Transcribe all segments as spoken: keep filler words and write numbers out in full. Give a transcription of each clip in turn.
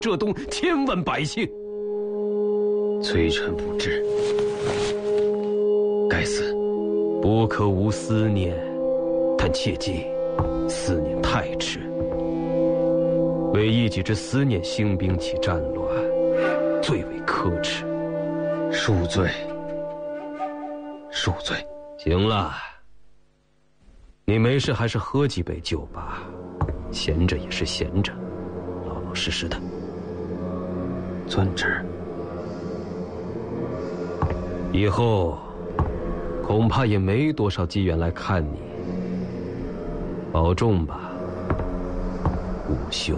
浙东千万百姓。 罪臣不治，该死！ 不可无思念，但切记，思念太迟。为一己之思念兴兵起战乱，最为可耻。 恕罪，恕罪。 行了，你没事还是喝几杯酒吧，闲着也是闲着，老老实实的。 遵旨。 以后恐怕也没多少机缘来看你，保重吧，武秀。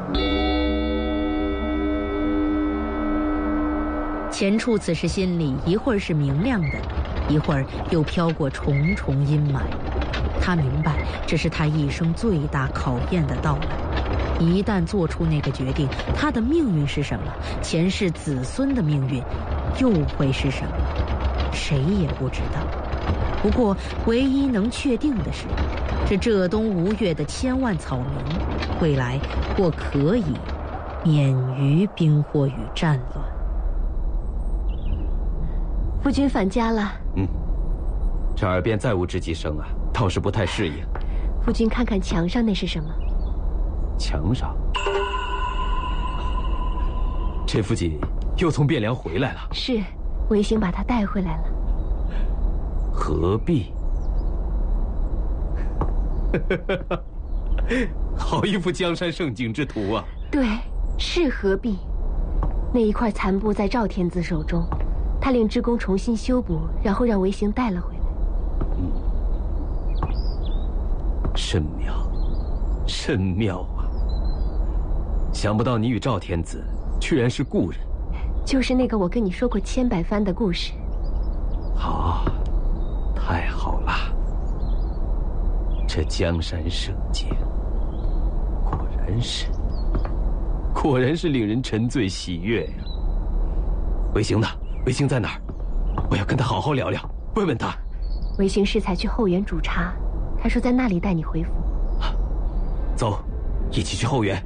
钱处此时心里一会儿是明亮的，一会儿又飘过重重阴霾。他明白这是他一生最大考验的到来，一旦做出那个决定，他的命运是什么，前世子孙的命运又会是什么，谁也不知道。不过唯一能确定的是，这浙东吴越的千万草民未来或可以免于兵祸与战乱。 夫君返家了。 嗯，这耳边再无知己声啊，倒是不太适应。 夫君看看墙上那是什么？ 墙上，这夫锦又从汴梁回来了。 是，韦行把他带回来了。 何必？好一幅江山盛景之图啊！ 对，是何必？那一块残布在赵天子手中，他令织工重新修补，然后让韦行带了回来。 嗯，甚妙，甚妙啊！想不到你与赵天子居然是故人。 就是那个我跟你说过千百番的故事。 好，太好了！这江山社稷，果然是，果然是令人沉醉喜悦呀。韦行呢？韦行在哪儿？我要跟他好好聊聊，问问他。 韦行适才去后园煮茶，他说在那里带你回府。 走，一起去后园。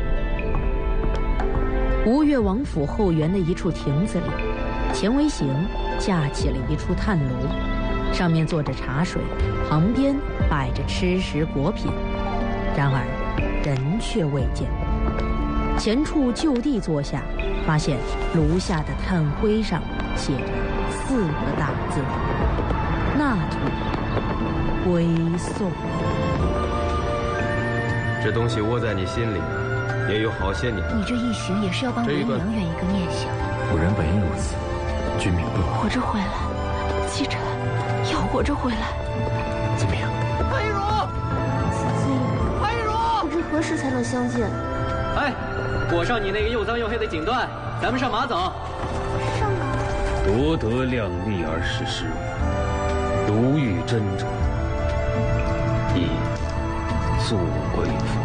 吴越王府后园的一处亭子里，钱维行架起了一处炭炉，上面坐着茶水，旁边摆着吃食果品，然而人却未见。钱处就地坐下，发现炉下的炭灰上写着四个大字：纳土归宋。 这东西窝在你心里也有好些年了。 你这一行也是要帮文良远一个念想。 古人本应如此，君命不活着回来，记着，要活着回来。 遵命。 潘玉茹， 此罪， 潘玉茹， 不知何时才能相见。 哎，裹上你那个又脏又黑的锦缎，咱们上马走。 上马。 夺得量力而实施，如遇真者，亦速归府。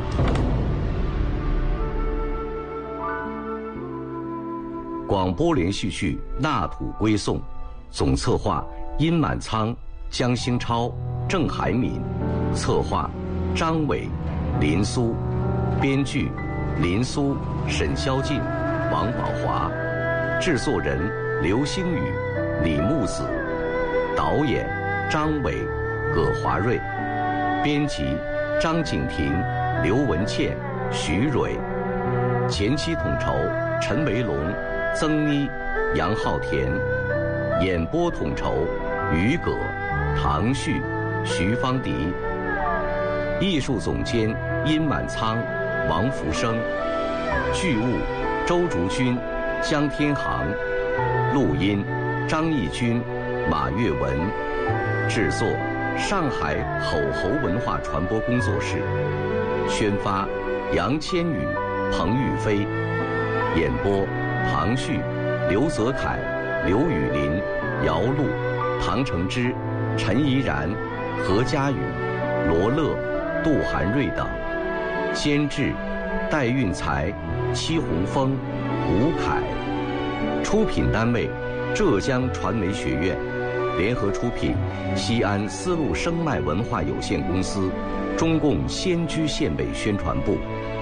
广播连续剧《纳土归宋》，总策划殷满仓、江兴超、郑海敏，策划张伟、林苏，编剧林苏、沈宵静、王宝华，制作人刘星宇、李木子，导演张伟、葛华瑞，编辑张景婷、刘文倩、徐蕊，前期统筹陈维龙、曾妮、杨浩田，演播统筹于葛、唐旭、徐芳迪，艺术总监殷满仓、王福生，剧务周竹君、江天航，录音张义军、马月文，制作上海吼猴文化传播工作室，宣发杨千羽、彭玉飞，演播唐旭、刘泽楷、刘雨林、姚璐、唐承之、陈怡然、何佳宇、罗乐、杜涵瑞等，监制戴运才、戚红峰、吴凯，出品单位浙江传媒学院，联合出品西安丝路声脉文化有限公司，中共仙居县委宣传部。